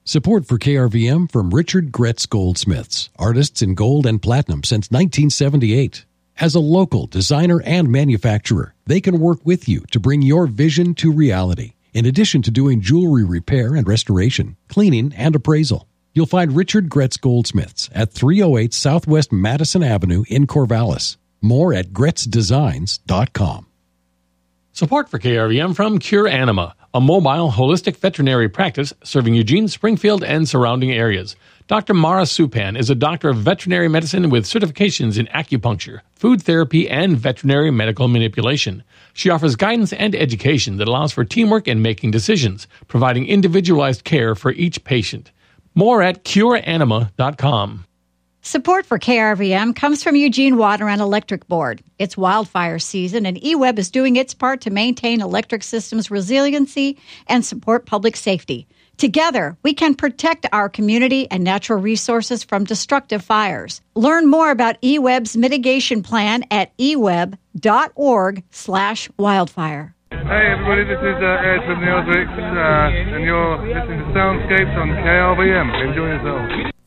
Support for KRVM from Richard Gretz Goldsmiths, artists in gold and platinum since 1978. As a local designer and manufacturer, they can work with you to bring your vision to reality, in addition to doing jewelry repair and restoration, cleaning, and appraisal. You'll find Richard Gretz Goldsmiths at 308 Southwest Madison Avenue in Corvallis. More at GretzDesigns.com. Support for KRVM from Cure Anima, a mobile, holistic veterinary practice serving Eugene, Springfield, and surrounding areas. Dr. Mara Supan is a doctor of veterinary medicine with certifications in acupuncture, food therapy, and veterinary medical manipulation. She offers guidance and education that allows for teamwork and making decisions, providing individualized care for each patient. More at cureanima.com. Support for KRVM comes from Eugene Water and Electric Board. It's wildfire season, and eWeb is doing its part to maintain electric systems resiliency and support public safety. Together, we can protect our community and natural resources from destructive fires. Learn more about eWeb's mitigation plan at eweb.org/wildfire. Hey everybody, this is Ed from the Osricks, and you're listening to Soundscapes on KRVM. Enjoy yourselves.